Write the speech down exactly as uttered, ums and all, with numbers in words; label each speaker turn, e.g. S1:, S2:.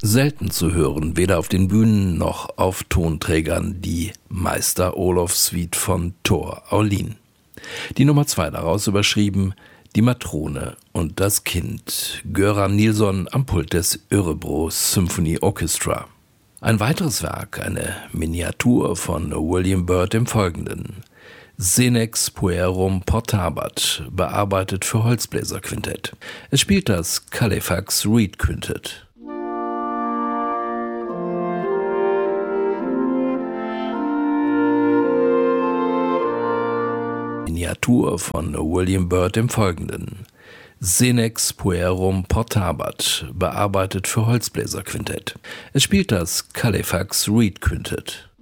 S1: Selten zu hören, weder auf den Bühnen noch auf Tonträgern, die Meister-Olof-Suite von Tor Aulin. Die Nummer zwei daraus überschrieben Die Matrone und das Kind, Göran Nilsson am Pult des Örebro Symphony Orchestra. Ein weiteres Werk, eine Miniatur von William Byrd im Folgenden. Senex Puerum Portabat, bearbeitet für Holzbläserquintett. Es spielt das Calefax Reed Quintett. Miniatur von William Byrd im Folgenden. Senex Puerum Portabat, bearbeitet für Holzbläserquintett. Es spielt das Calefax Reed Quintett.